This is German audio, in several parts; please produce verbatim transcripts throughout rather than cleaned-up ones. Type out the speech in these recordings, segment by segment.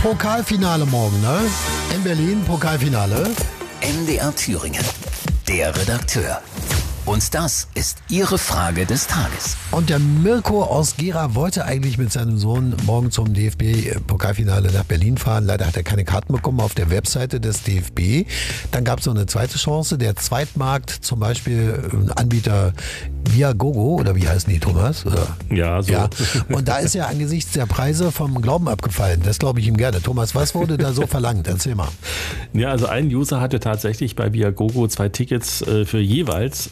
Pokalfinale morgen, ne? In Berlin, Pokalfinale. M D R Thüringen, der Redakteur. Und das ist Ihre Frage des Tages. Und der Mirko aus Gera wollte eigentlich mit seinem Sohn morgen zum D F B-Pokalfinale nach Berlin fahren. Leider hat er keine Karten bekommen auf der Webseite des D F B. Dann gab es noch eine zweite Chance. Der Zweitmarkt, zum Beispiel ein Anbieter Viagogo, oder wie heißen die, Thomas? Oder? Ja, so. Ja. Und da ist er angesichts der Preise vom Glauben abgefallen. Das glaube ich ihm gerne. Thomas, was wurde da so verlangt? Erzähl mal. Ja, also ein User hatte tatsächlich bei Viagogo zwei Tickets äh, für jeweils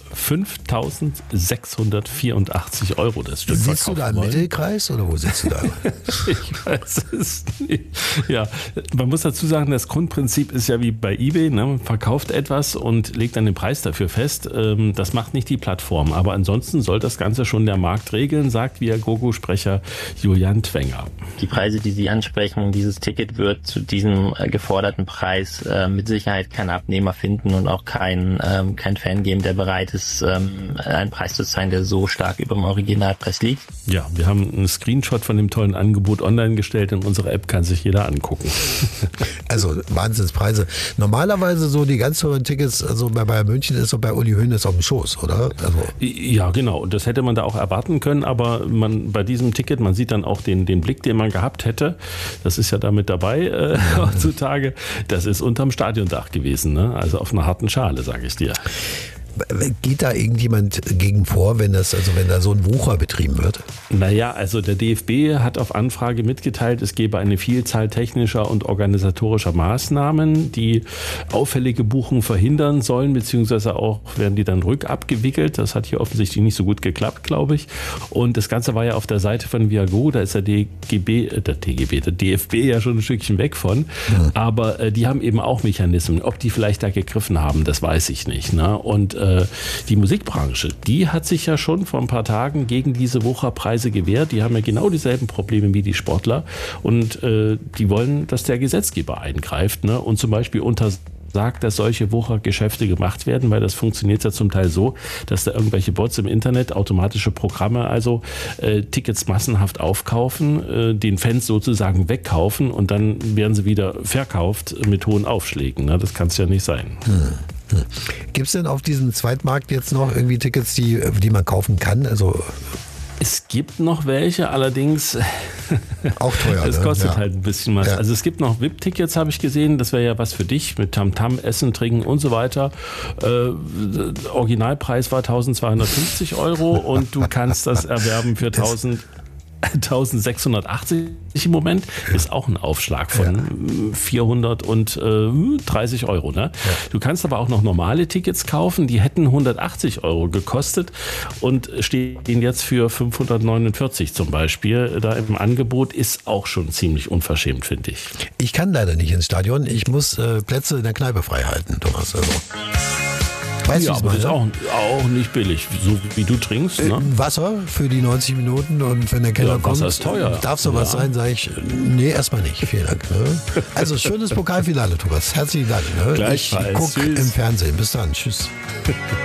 fünftausendsechshundertvierundachtzig Euro das Stück Sitzt du da im wollen. Mittelkreis oder wo sitzt du da? Ich weiß es nicht. Ja, man muss dazu sagen, das Grundprinzip ist ja wie bei eBay, ne? Man verkauft etwas und legt dann den Preis dafür fest. Ähm, das macht nicht die Plattform, aber ansonsten soll das Ganze schon der Markt regeln, sagt Viagogo-Sprecher Julian Twenger. Die Preise, die Sie ansprechen, dieses Ticket wird zu diesem äh, geforderten Preis äh, mit Sicherheit keinen Abnehmer finden und auch kein, ähm, kein Fan geben, der bereit ist, ähm, einen Preis zu zahlen, der so stark über dem Originalpreis liegt. Ja, wir haben einen Screenshot von dem tollen Angebot online gestellt. In unserer App kann sich jeder angucken. Also Wahnsinnspreise. Normalerweise so die ganz teuren Tickets, also bei Bayern München ist so bei Uli Hoeneß auf dem Schoß, oder? Also Ja, genau. Und das hätte man da auch erwarten können. Aber man bei diesem Ticket, man sieht dann auch den, den Blick, den man gehabt hätte. Das ist ja da mit dabei äh, heutzutage. Das ist unterm Stadiondach gewesen, ne? Also auf einer harten Schale, sage ich dir. geht da irgendjemand gegen vor, wenn das, also wenn da so ein Wucher betrieben wird? Naja, also der D F B hat auf Anfrage mitgeteilt, es gebe eine Vielzahl technischer und organisatorischer Maßnahmen, die auffällige Buchungen verhindern sollen, beziehungsweise auch werden die dann rückabgewickelt. Das hat hier offensichtlich nicht so gut geklappt, glaube ich. Und das Ganze war ja auf der Seite von Viagogo, da ist der D G B, äh, der D G B, der D F B ja schon ein Stückchen weg von. Ja. Aber äh, die haben eben auch Mechanismen. Ob die vielleicht da gegriffen haben, das weiß ich nicht. Ne? Und äh, die Musikbranche, die hat sich ja schon vor ein paar Tagen gegen diese Wucherpreise gewehrt. Die haben ja genau dieselben Probleme wie die Sportler. Und äh, die wollen, dass der Gesetzgeber eingreift, ne? Und zum Beispiel unter sagt, dass solche Wuchergeschäfte gemacht werden, weil das funktioniert ja zum Teil so, dass da irgendwelche Bots im Internet, automatische Programme, also äh, Tickets massenhaft aufkaufen, äh, den Fans sozusagen wegkaufen und dann werden sie wieder verkauft mit hohen Aufschlägen. Ne? Das kann es ja nicht sein. Hm. Hm. Gibt es denn auf diesem Zweitmarkt jetzt noch irgendwie Tickets, die, die man kaufen kann? Also es gibt noch welche, allerdings auch teuer. Es kostet ne? ja. halt ein bisschen was. Ja. Also es gibt noch V I P-Tickets, habe ich gesehen. Das wäre ja was für dich mit Tamtam, Essen, Trinken und so weiter. Äh, Originalpreis war eintausendzweihundertfünfzig Euro und du kannst das erwerben für eintausendsechshundertachtzig im Moment. Ist auch ein Aufschlag von ja. vierhundertdreißig Euro. Ne? Ja. Du kannst aber auch noch normale Tickets kaufen, die hätten hundertachtzig Euro gekostet und stehen jetzt für fünfhundertneunundvierzig zum Beispiel. Da im Angebot ist auch schon ziemlich unverschämt, finde ich. Ich kann leider nicht ins Stadion. Ich muss äh, Plätze in der Kneipe frei halten, Thomas. Also. Weißt ja, aber das ist auch, auch nicht billig, so wie du trinkst. Ne? Äh, Wasser für die neunzig Minuten und wenn der Keller ja, kommt, Wasser ist teuer. Darf so was ja. sein, sage ich, nee, erstmal nicht. Vielen Dank. Ne? Also schönes Pokalfinale, Thomas. Herzlichen Dank. Ne? Ich gucke im Fernsehen. Bis dann. Tschüss.